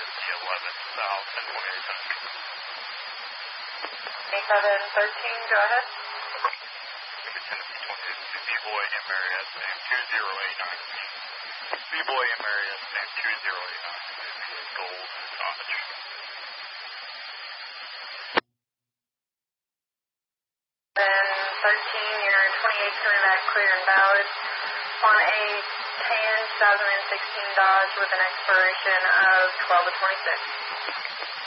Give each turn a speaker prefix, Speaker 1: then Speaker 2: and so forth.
Speaker 1: 11 South and 28 Central.
Speaker 2: 8713, go ahead.
Speaker 1: Tennessee 28, B-Boy and Marriott, name 2089. B-Boy and Marriott, name 2089. Gold Dodge.
Speaker 2: Then 13, you're 28 coming back clear and valid on a tan 2016 Dodge with an expiration of 12 of 26.